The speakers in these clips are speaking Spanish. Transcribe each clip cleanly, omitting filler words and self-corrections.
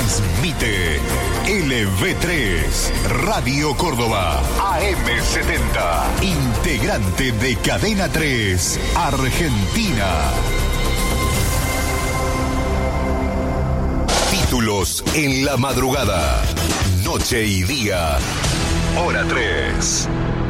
Transmite LV3, Radio Córdoba, AM70, integrante de Cadena 3, Argentina. Títulos en la madrugada, noche y día, hora 3.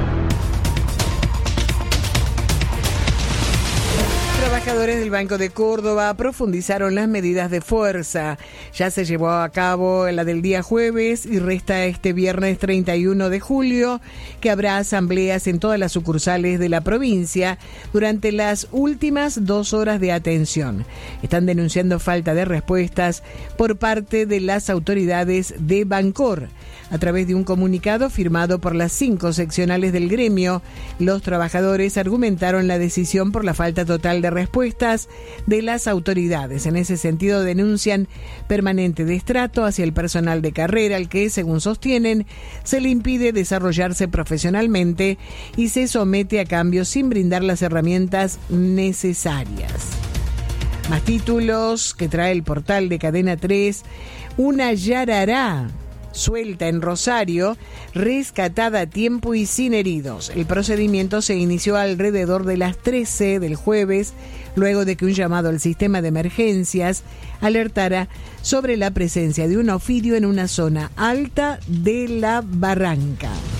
Trabajadores del Banco de Córdoba profundizaron las medidas de fuerza. Ya se llevó a cabo la del día jueves y resta este viernes 31 de julio, que habrá asambleas en todas las sucursales de la provincia durante las últimas 2 horas de atención. Están denunciando falta de respuestas por parte de las autoridades de Bancor. A través de un comunicado firmado por las 5 seccionales del gremio, los trabajadores argumentaron la decisión por la falta total de respuestas de las autoridades. En ese sentido, denuncian permanente destrato hacia el personal de carrera, al que, según sostienen, se le impide desarrollarse profesionalmente y se somete a cambios sin brindar las herramientas necesarias. Más títulos que trae el portal de Cadena 3. Una yarará suelta en Rosario, rescatada a tiempo y sin heridos. El procedimiento se inició alrededor de las 13 del jueves, luego de que un llamado al sistema de emergencias alertara sobre la presencia de un ofidio en una zona alta de la barranca.